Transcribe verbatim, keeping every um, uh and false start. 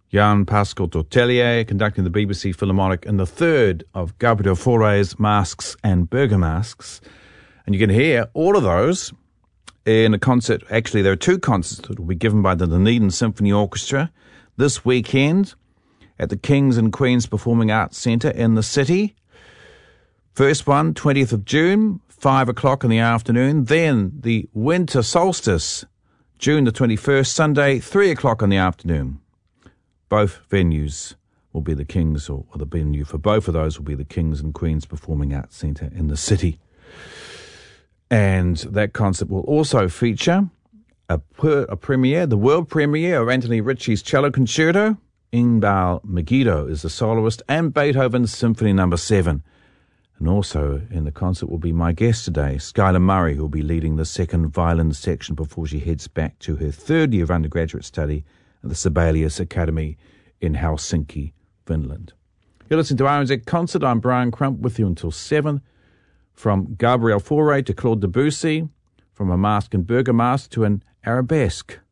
Jan Pascal Tortelier conducting the B B C Philharmonic in the third of Gabriel Fauré's Masks and Bergamasks. And you can hear all of those in a concert. Actually, there are two concerts that will be given by the Dunedin Symphony Orchestra this weekend at the Kings and Queens Performing Arts Centre in the city. First one, twentieth of June, five o'clock in the afternoon. Then the winter solstice, June the twenty-first, Sunday, three o'clock in the afternoon. Both venues will be the Kings, or, or the venue for both of those will be the Kings and Queens Performing Arts Centre in the city. And that concert will also feature a, per, a premiere, the world premiere of Anthony Ritchie's Cello Concerto. Inbal Megiddo is the soloist, and Beethoven's Symphony Number Seven. And also in the concert will be my guest today, Skylar Murray, who will be leading the second violin section before she heads back to her third year of undergraduate study at the Sibelius Academy in Helsinki, Finland. You're listening to R N Z Concert. I'm Brian Crump with you until seven. From Gabriel Fauré to Claude Debussy, from a Mask and Bergamasque to an arabesque.